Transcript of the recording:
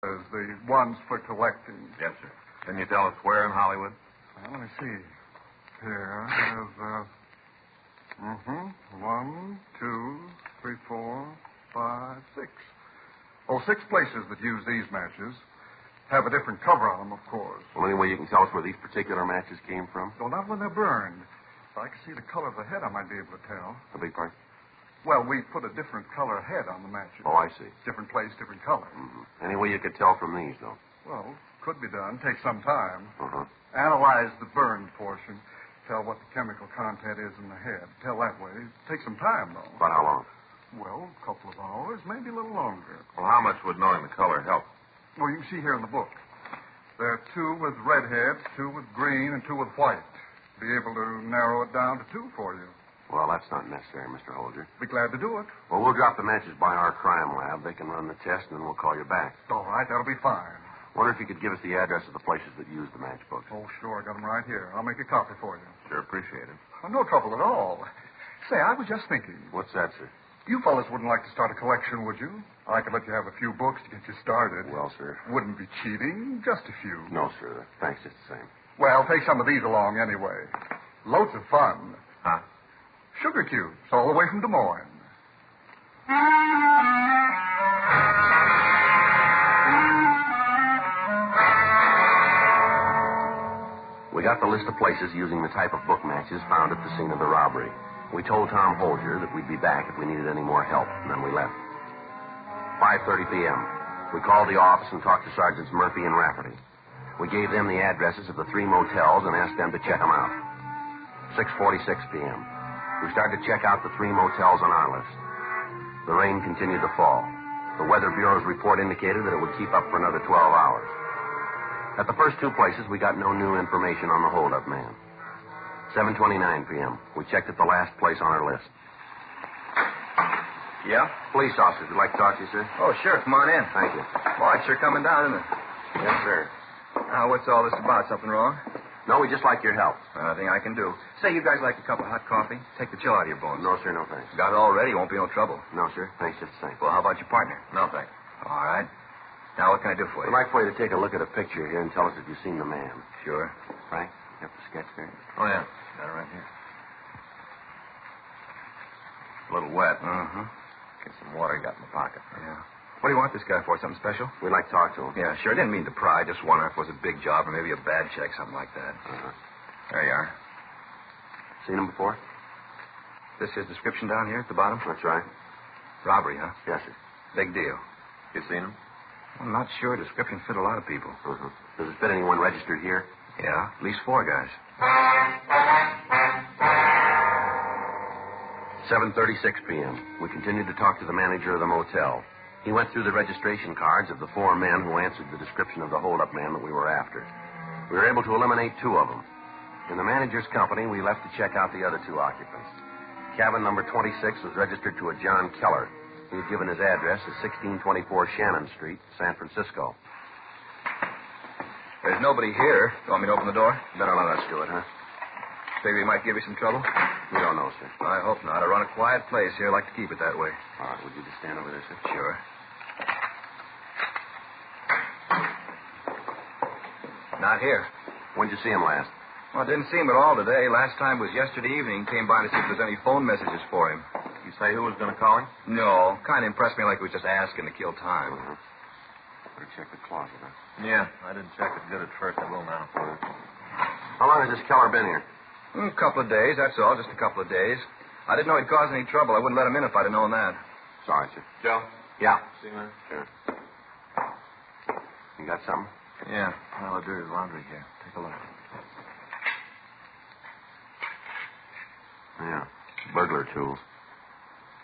the ones for collecting. Yes, sir. Can you tell us where in Hollywood? Well, let me see. Here, there's, 1, 2, 3, 4, 5, 6. Oh, 6 places that use these matches. Have a different cover on them, of course. Well, any way you can tell us where these particular matches came from? Well, not when they're burned. If I could see the color of the head, I might be able to tell. A big part? Well, we put a different color head on the matches. Oh, I see. Different place, different color. Mm-hmm. Any way you could tell from these, though? Well, could be done. Take some time. Uh-huh. Analyze the burned portion. Tell what the chemical content is in the head. Tell that way. Take some time, though. About how long? Well, a couple of hours, maybe a little longer. Well, how much would knowing the color help? Well, you can see here in the book. There are 2 with red heads, 2 with green, and 2 with white. Be able to narrow it down to 2 for you. Well, that's not necessary, Mr. Holger. Be glad to do it. Well, we'll drop the matches by our crime lab. They can run the test, and then we'll call you back. All right, that'll be fine. Wonder if you could give us the address of the places that use the matchbooks. Oh, sure. I got them right here. I'll make a copy for you. Sure, appreciate it. Oh, no trouble at all. Say, I was just thinking. What's that, sir? You fellas wouldn't like to start a collection, would you? I could let you have a few books to get you started. Well, sir. Wouldn't be cheating. Just a few. No, sir. Thanks just the same. Well, take some of these along anyway. Loads of fun. Huh? Sugar cubes, all the way from Des Moines. We got the list of places using the type of book matches found at the scene of the robbery. We told Tom Holger that we'd be back if we needed any more help, and then we left. 5:30 p.m. We called the office and talked to Sergeants Murphy and Rafferty. We gave them the addresses of the 3 motels and asked them to check them out. 6:46 p.m. We started to check out the 3 motels on our list. The rain continued to fall. The Weather Bureau's report indicated that it would keep up for another 12 hours. At the first 2 places, we got no new information on the holdup man. 7:29 p.m. We checked at the last place on our list. Yeah? Police officers would like to talk to you, sir. Oh, sure. Come on in. Thank you. Boy, it's sure coming down, isn't it? Yes, sir. Now, what's all this about? Something wrong? No, we just like your help. Nothing I can do. Say, you guys like a cup of hot coffee? Take the chill out of your bones. No, sir, no thanks. Got it already. Won't be no trouble. No, sir. Thanks just the same. Well, how about your partner? No, thanks. All right. Now, what can I do for you? We'd like for you to take a look at a picture here and tell us if you've seen the man. Sure. Frank, you have the sketch there? Oh, yeah. Got it right here. A little wet. Uh-huh. Get some water you got in the pocket. Yeah. What do you want this guy for? Something special? We'd like to talk to him. Yeah, sure. Didn't mean to pry. Just wondering if it was a big job or maybe a bad check, something like that. Uh-huh. There you are. Seen him before? This his description down here at the bottom? That's right. Robbery, huh? Yes, sir. Big deal. You seen him? I'm not sure. Description fit a lot of people. Uh-huh. Does it fit anyone registered here? Yeah, at least 4 guys. 7:36 p.m. We continued to talk to the manager of the motel. He went through the registration cards of the 4 men who answered the description of the holdup man that we were after. We were able to eliminate 2 of them. In the manager's company, we left to check out the other 2 occupants. Cabin number 26 was registered to a John Keller. He had given his address as 1624 Shannon Street, San Francisco. There's nobody here. You want me to open the door? Better let us do it, huh? Figure he might give you some trouble? We don't know, sir. I hope not. I run a quiet place here. I like to keep it that way. All right, would you just stand over there, sir? Sure. Not here. When'd you see him last? Well, I didn't see him at all today. Last time was yesterday evening. Came by to see if there's any phone messages for him. You say who was going to call him? No. Kind of impressed me like he was just asking to kill time. Uh-huh. Better check the closet, huh? Yeah, I didn't check it good at first. I will now. How long has this Keller been here? A couple of days, that's all. Just a couple of days. I didn't know he'd cause any trouble. I wouldn't let him in if I'd have known that. Sorry, sir. Joe? Yeah. See him there? Sure. You got something? Yeah. Well, I'll do his laundry here. Take a look. Yeah. Burglar tools.